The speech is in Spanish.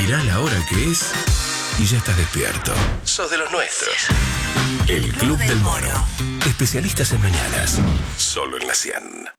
Mirá la hora que es y ya estás despierto. Sos de los nuestros. El Club del Mono. Especialistas en mañanas. Solo en la 100.